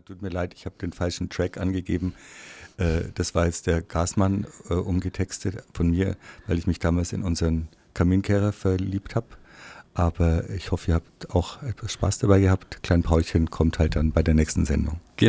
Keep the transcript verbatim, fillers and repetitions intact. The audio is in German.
tut mir leid, ich habe den falschen Track angegeben. Äh, das war jetzt der Gasmann äh, umgetextet von mir, weil ich mich damals in unseren Kaminkehrer verliebt habe. Aber ich hoffe, ihr habt auch etwas Spaß dabei gehabt. Klein Paulchen kommt halt dann bei der nächsten Sendung.